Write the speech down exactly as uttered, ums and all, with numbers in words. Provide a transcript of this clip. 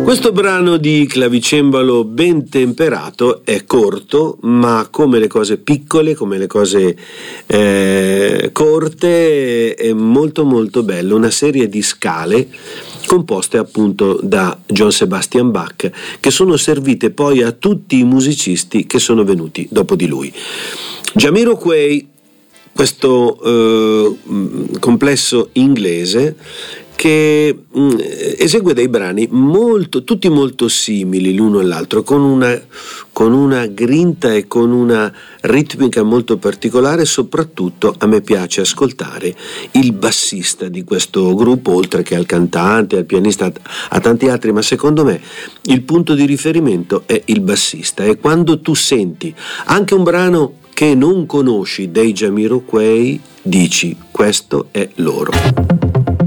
Questo brano di clavicembalo ben temperato è corto, ma come le cose piccole, come le cose eh, corte, è molto molto bello. Una serie di scale composte appunto da Johann Sebastian Bach, che sono servite poi a tutti i musicisti che sono venuti dopo di lui. Jamiroquai, questo eh, complesso inglese che mh, esegue dei brani molto, tutti molto simili l'uno all'altro, con una, con una grinta e con una ritmica molto particolare. Soprattutto a me piace ascoltare il bassista di questo gruppo, oltre che al cantante, al pianista, a tanti altri, ma secondo me il punto di riferimento è il bassista. E quando tu senti anche un brano che non conosci dei Jamiroquai, dici: questo è loro.